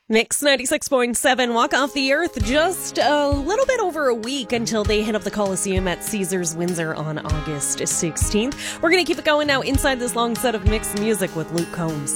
Mix 96.7, Walk Off the Earth, just a little bit over a week until they hit up the Coliseum at Caesars Windsor on August 16th. We're going to keep it going now inside this long set of mixed music with Luke Combs.